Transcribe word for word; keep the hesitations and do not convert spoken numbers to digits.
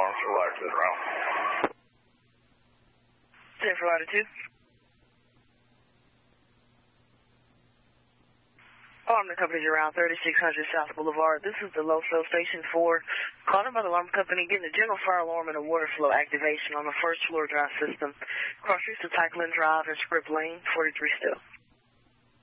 alarm for latitude route. ten for latitude. Alarm company around thirty-six hundred South Boulevard. This is the low flow station for calling by the alarm company, getting a general fire alarm and a water flow activation on the first floor drive system. Cross streets to Tycoon Drive and Script Lane, forty-three still.